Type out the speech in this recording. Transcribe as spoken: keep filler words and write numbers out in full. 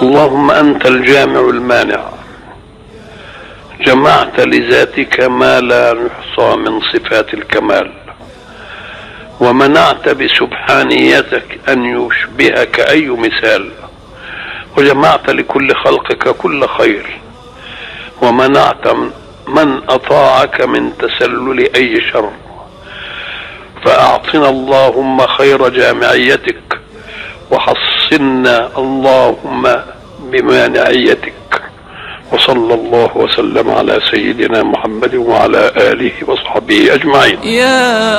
اللهم أنت الجامع المانع، جمعت لذاتك ما لا يحصى من صفات الكمال، ومنعت بسبحانيتك أن يشبهك أي مثال، وجمعت لكل خلقك كل خير، ومنعت من أطاعك من تسلل أي شر. فأعطنا اللهم خير جامعيتك، وحصنا اللهم بمانعيتك. وصلى الله وسلم على سيدنا محمد وعلى آله وصحبه أجمعين.